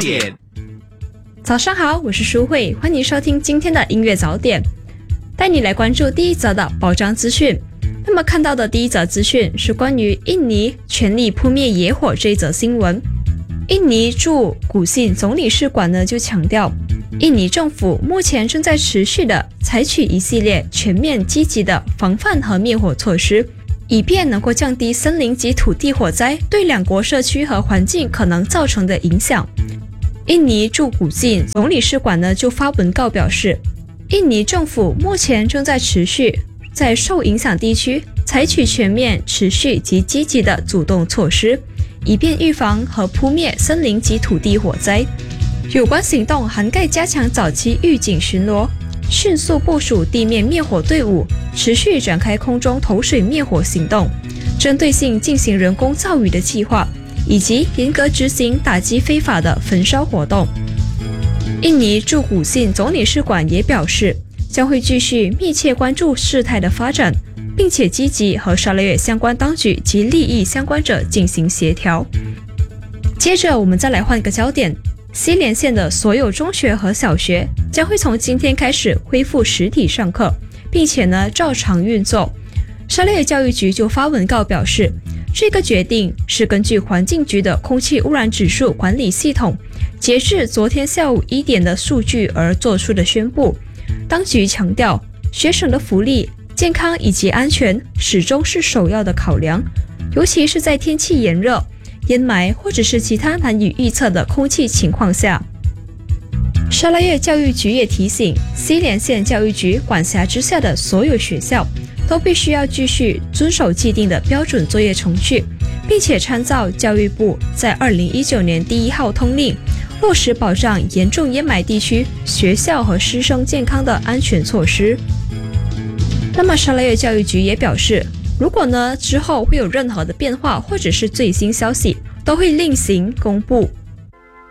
点。 早上好，我是舒慧，欢迎收听今天的音乐早点，带你来关注第一则的保障资讯。那么看到的第一则资讯是关于印尼全力扑灭野火这一则新闻。印尼驻古信总领事馆呢就强调，印尼政府目前正在持续的采取一系列全面积极的防范和灭火措施，以便能够降低森林及土地火灾对两国社区和环境可能造成的影响。印尼驻古信总领事馆呢就发文告表示，印尼政府目前正在持续在受影响地区采取全面、持续及积极的主动措施，以便预防和扑灭森林及土地火灾。有关行动涵盖加强早期预警巡逻，迅速部署地面灭火队伍，持续展开空中投水灭火行动，针对性进行人工造雨的计划，以及严格执行打击非法的焚烧活动。印尼驻古信总领事馆也表示，将会继续密切关注事态的发展，并且积极和沙拉越相关当局及利益相关者进行协调。接着我们再来换个焦点，西连县的所有中学和小学将会从今天开始恢复实体上课，并且呢照常运作。沙拉越教育局就发文告表示，这个决定是根据环境局的空气污染指数管理系统截至昨天下午1点的数据而做出的宣布。当局强调，学生的福利、健康以及安全始终是首要的考量，尤其是在天气炎热、烟霾或者是其他难以预测的空气情况下。沙拉越教育局也提醒，西连县教育局管辖之下的所有学校都必须要继续遵守既定的标准作业程序，并且参照教育部在2019年第1号通令，落实保障严重烟霾地区学校和师生健康的安全措施。那么沙拉越教育局也表示，如果呢之后会有任何的变化或者是最新消息，都会另行公布。